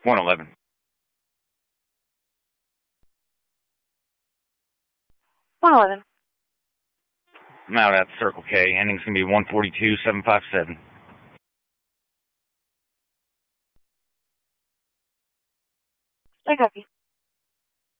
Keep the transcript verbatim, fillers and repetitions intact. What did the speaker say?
one eleven. one eleven. I'm out at Circle K. Ending's going to be one forty-two seven five seven. I copy.